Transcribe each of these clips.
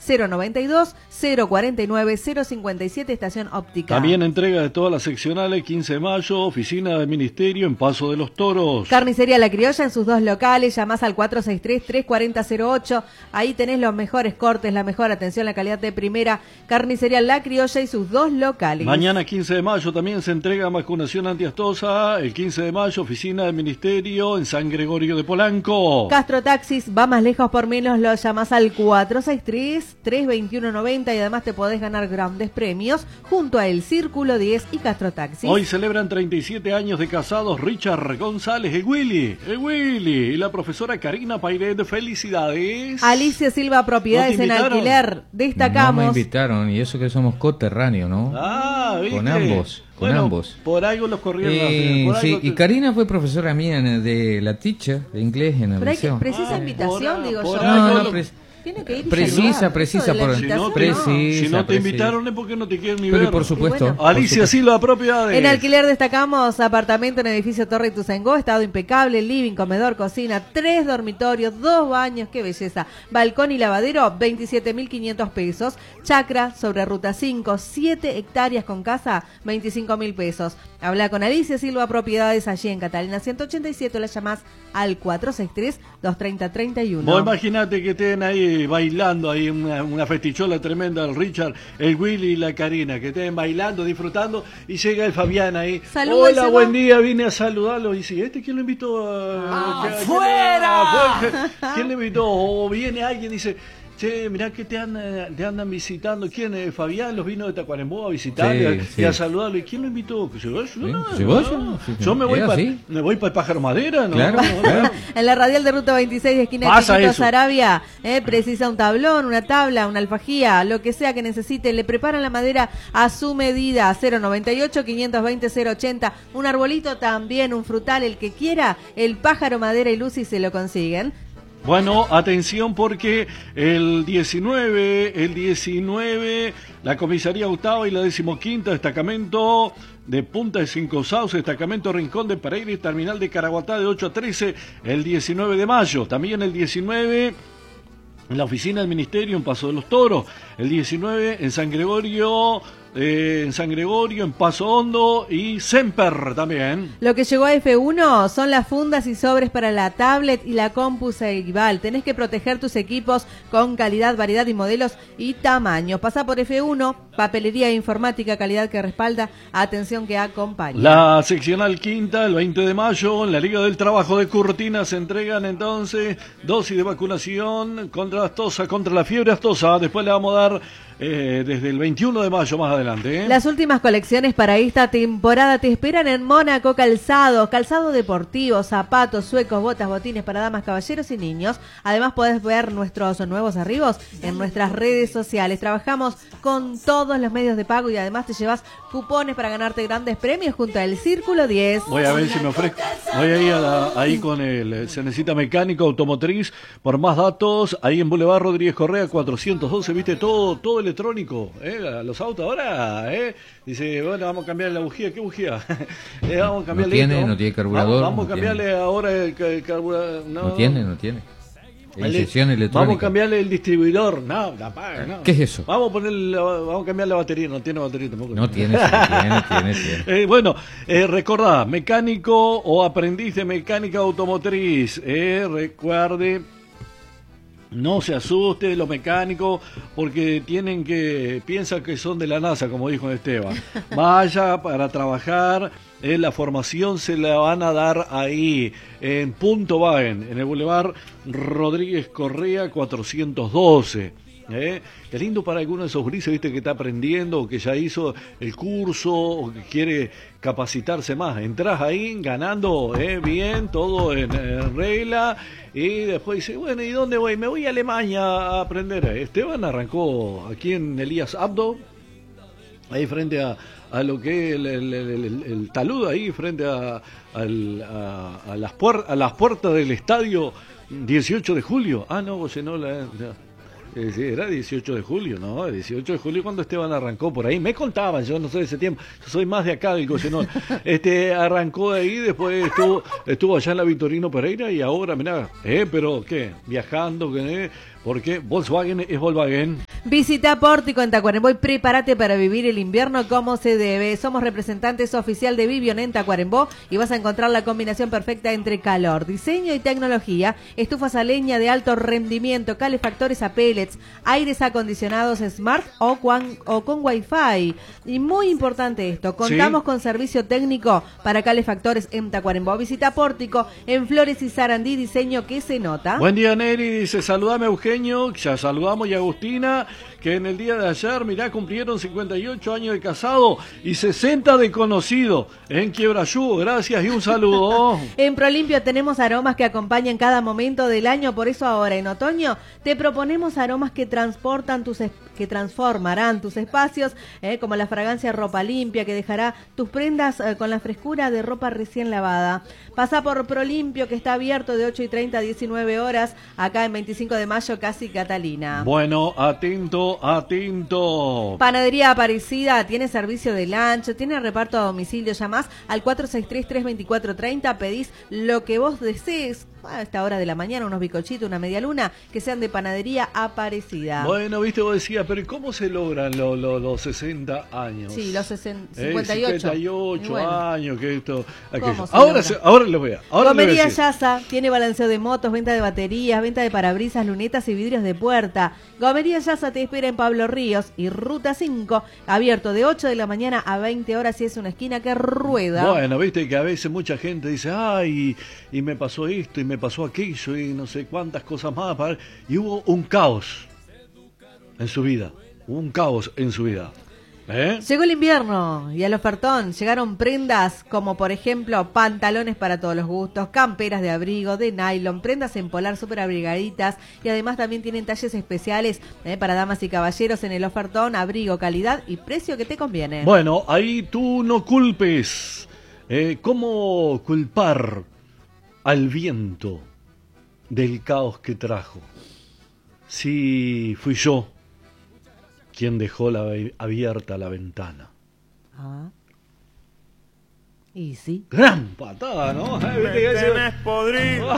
092-049-057, Estación Óptica. También entrega de todas las seccionales, 15 de mayo, oficina del Ministerio en Paso de los Toros. Carnicería La Criolla en sus 2 locales, llamás al 463-340-08, ahí tenés los mejores cortes, la mejor atención, la calidad de primera. Carnicería La Criolla y sus 2 locales. Mañana 15 de mayo también se entrega vacunación antiastosa, el 15 de mayo, oficina del Ministerio en San Gregorio de Polanco. Castro Taxis, va más lejos por menos, lo llamás al 463-321-90 y además te podés ganar grandes premios junto a El Círculo 10 y Castro Taxis. Hoy celebran 37 años de casados Richard González, el Willy, y la profesora Karina Pairet. Felicidades. Alicia Silva, propiedades en alquiler, destacamos. No me invitaron, y eso que somos coterráneos, ¿no? Ah, ¿viste? Con ambos. Por algo los corrieron. Sí, y Karina fue profesora mía de la teacher de inglés en el liceo. Precisa invitación, digo yo. Tiene que ir precisa. Si no te invitaron es porque no te quieren ni ver. Por supuesto. Bueno, Alicia Silva, propiedades. En alquiler destacamos apartamento en edificio Torre Ituzaingó, estado impecable, living, comedor, cocina, 3 dormitorios, 2 baños, qué belleza. Balcón y lavadero, 27.500 pesos. Chacra sobre ruta 5, 7 hectáreas con casa, 25.000 pesos. Habla con Alicia Silva, propiedades allí en Catalina 187, la llamás al 463-230-31. Vos imaginate que estén ahí bailando, ahí una festichola tremenda, el Richard, el Willy y la Karina, que estén bailando, disfrutando, y llega el Fabián ahí. Salúdese. Hola, buen día, vine a saludarlo. Y dice, ¿quién lo invitó? ¡Afuera! ¿Quién lo invitó? O viene alguien y dice, che, mirá que te andan visitando. ¿Quién es? Fabián los vino de Tacuarembó a visitar y a saludarlo. ¿Y quién lo invitó? Yo me voy para el Pájaro Madera. ¿No? Claro. En la radial de ruta 26, esquina de Chiquito Sarabia, precisa un tablón, una tabla, una alfajía, lo que sea que necesite. Le preparan la madera a su medida. 098-520-080. Un arbolito también, un frutal, el que quiera. El Pájaro Madera y Lucy se lo consiguen. Bueno, atención porque el 19, la comisaría octava y la 15ª destacamento de Punta de Cinco Sauces, destacamento Rincón de Pereira y terminal de Caraguatá de 8 a 13 el 19 de mayo. También el 19 en la oficina del Ministerio en Paso de los Toros. El 19 en San Gregorio, en Paso Hondo y Semper también. Lo que llegó a F1 son las fundas y sobres para la tablet y la compu Ceibal. Tenés que proteger tus equipos con calidad, variedad y modelos y tamaños. Pasá por F1, papelería e informática, calidad que respalda, atención que acompaña. La seccional quinta, el 20 de mayo, en la Liga del Trabajo de Curtina se entregan entonces dosis de vacunación contra la fiebre aftosa. Después le vamos a dar desde el 21 de mayo más adelante. Las últimas colecciones para esta temporada te esperan en Mónaco Calzados, calzado deportivo, zapatos, suecos, botas, botines para damas, caballeros y niños. Además podés ver nuestros nuevos arribos en nuestras redes sociales. Trabajamos con todos los medios de pago y además te llevas cupones para ganarte grandes premios junto al Círculo 10. Voy a ver si me ofrezco. Voy a ir ahí con se necesita mecánico automotriz. Por más datos, ahí en Boulevard Rodríguez Correa 412, viste todo electrónico, los autos ahora, dice, bueno, vamos a cambiar la bujía. ¿Qué bujía? Vamos a cambiarle no tiene carburador. Vamos a cambiarle ahora el carburador. No tiene. Inyección electrónica. Vamos a cambiarle el distribuidor. No. ¿Qué es eso? Vamos a cambiar la batería. No tiene batería tampoco. No tiene. Bueno, recordá, mecánico o aprendiz de mecánica automotriz. Recuerde, no se asuste los mecánicos porque piensan que son de la NASA, como dijo Esteban. Vaya para trabajar. La formación se la van a dar ahí en Punto Wagen, en el Boulevard Rodríguez Correa 412. Qué lindo para alguno de esos grises, viste, que está aprendiendo o que ya hizo el curso o que quiere capacitarse más. Entrás ahí ganando bien, todo en regla, y después dice, bueno, ¿y dónde voy? Me voy a Alemania a aprender. Esteban arrancó aquí en Elías Abdo, ahí frente a lo que es el talud, ahí frente a las puertas del estadio 18 de julio. Ah, no, José, no, sí, era 18 de julio, ¿no? 18 de julio cuando Esteban arrancó por ahí. Me contaban, yo no soy de ese tiempo, yo soy más de acá del Cosenol. Arrancó de ahí, después estuvo allá en la Victorino Pereira y ahora, mirá, pero ¿qué? Viajando, porque Volkswagen es Volkswagen. Visita Pórtico en Tacuarembó y prepárate para vivir el invierno como se debe. Somos representantes oficial de Vivion en Tacuarembó y vas a encontrar la combinación perfecta entre calor, diseño y tecnología, estufas a leña de alto rendimiento, calefactores a pellets, aires acondicionados smart o con Wi-Fi. Y muy importante esto, contamos con servicio técnico para calefactores en Tacuarembó. Visita Pórtico en Flores y Sarandí, diseño que se nota. Buen día, Neri, dice, saludame a Eugenio, ya saludamos, y a Agustina, que en el día de ayer, mirá, cumplieron 58 años de casado y 60 de conocido en Quiebrayú. Gracias y un saludo. En Prolimpio tenemos aromas que acompañan cada momento del año, por eso ahora en otoño te proponemos aromas que transformarán tus espacios, como la fragancia Ropa Limpia, que dejará tus prendas con la frescura de ropa recién lavada. Pasa por Prolimpio, que está abierto de 8:30 a 19 horas, acá en 25 de mayo, casi Catalina. Bueno, atento. Panadería Aparecida tiene servicio de lunch, tiene reparto a domicilio. Llamás al 463-324-30, pedís lo que vos desees a esta hora de la mañana, unos bizcochitos, una media luna, que sean de Panadería Aparecida. Bueno, viste, vos decías, pero ¿cómo se logran los 60 años? Sí, los 58. 58 bueno, años, que esto... Ahora lo vea. Gomería Yasa tiene balanceo de motos, venta de baterías, venta de parabrisas, lunetas y vidrios de puerta. Gomería Yasa te espera en Pablo Ríos y Ruta 5, abierto de 8 de la mañana a 20 horas y es una esquina que rueda. Bueno, viste que a veces mucha gente dice, ay, y me pasó esto, y me pasó aquello, y no sé cuántas cosas más, y hubo un caos en su vida, Llegó el invierno y al ofertón llegaron prendas como por ejemplo pantalones para todos los gustos, camperas de abrigo, de nylon, prendas en polar súper abrigaditas y además también tienen talles especiales para damas y caballeros en el ofertón, abrigo, calidad y precio que te conviene. Bueno, ahí tú no culpes. ¿Cómo culpar al viento del caos que trajo? Si fui yo quien dejó abierta la ventana. Ah. Y sí. Gran patada, ¿no? Tenés podrido.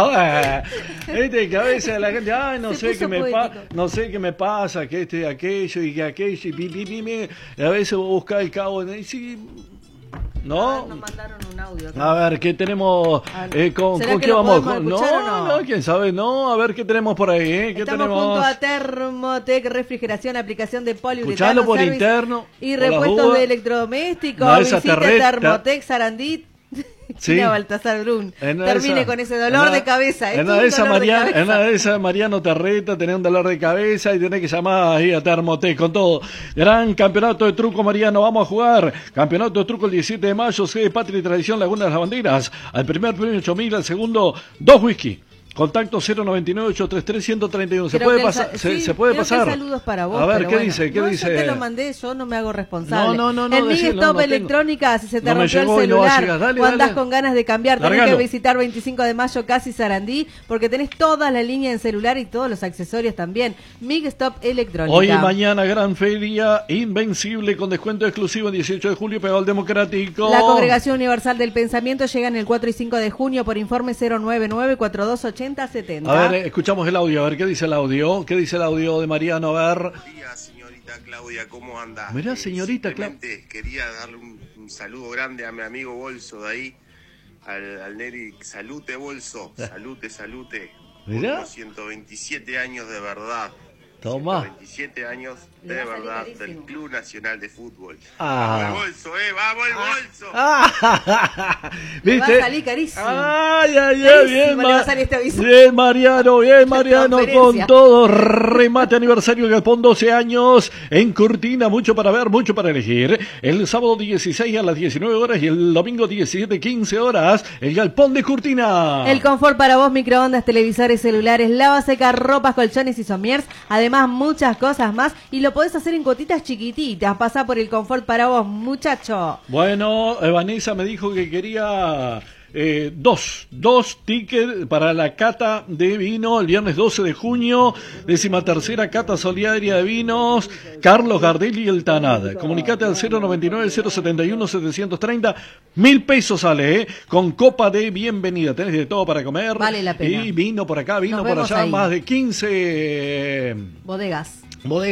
Viste que a veces la gente, ay, no sé qué me pasa, que aquello y que aquello, y a veces vos buscás el cabo y sí, ¿no? Nos mandaron un audio. A ver, ¿qué tenemos? ¿Con qué vamos? No, quién sabe, no. A ver, ¿qué tenemos por ahí? Estamos junto a Thermotec, refrigeración, aplicación de poliuretano, escuchalo por interno. Y repuestos de electrodomésticos. No, visite Thermotec Sarandí. Sí. Baltasar Brun. Termine con ese dolor de cabeza. En una de esas, Mariano Terreta, tenés un dolor de cabeza y tenés que llamar ahí a Thermotec con todo. Gran campeonato de truco, Mariano. Vamos a jugar. Campeonato de truco el 17 de mayo, sede Patria y Tradición, Laguna de las Banderas. Al primer premio 8.000, al segundo 2 whisky. Contacto 099-833-131. ¿Se puede pasar? ¿Se puede pasar? Saludos para vos. A ver, ¿qué dice? Yo te lo mandé, yo no me hago responsable. No. El Mig Stop Electrónica, si se te rompió el celular o andás con ganas de cambiar, tenés que visitar 25 de mayo casi Sarandí, porque tenés toda la línea en celular y todos los accesorios también. Mig Stop Electrónica. Hoy y mañana, gran feria Invencible con descuento exclusivo el 18 de julio, pegado al Democrático. La Congregación Universal del Pensamiento llega en el 4 y 5 de junio por informe 099-4280-70. A ver, escuchamos el audio, a ver, ¿qué dice el audio? ¿Qué dice el audio de Mariano? A ver. Buenos días, señorita Claudia, ¿cómo anda? Mirá, señorita Claudia. Quería darle un saludo grande a mi amigo Bolso de ahí, al Neri. Salute, Bolso, salute. Mirá. Por 127 años de verdad. Toma. 127 años de verdad del Club Nacional de Fútbol. Ah. Vamos el Bolso, vamos el Bolso. ¿Viste? Va a salir carísimo. Ay, carísimo le va a salir este aviso. Bien, Mariano, con todo. Remate aniversario Galpón, 12 años en Cortina, mucho para ver, mucho para elegir. El sábado 16 a las 19 horas y el domingo 17, 15 horas, el Galpón de Cortina. El confort para vos, microondas, televisores, celulares, lava seca, ropas, colchones y somiers. Además, muchas cosas más y lo podés hacer en gotitas chiquititas. Pasá por el confort para vos, muchacho. Bueno, Vanessa me dijo que quería dos tickets para la cata de vino el viernes 12 de junio, 13ª cata solidaria de vinos Carlos Gardelli y el Tanad. Comunicate al 099-071-730. 1.000 pesos sale, con copa de bienvenida. Tenés de todo para comer. Vale la pena. Y vino por acá, vino por allá, ahí. Más de 15 bodegas.